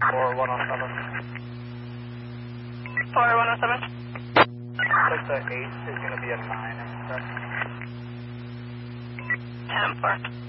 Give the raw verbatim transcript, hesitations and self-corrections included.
four one oh seven. four one oh seven. Looks like eight is going to be a nine. ten four.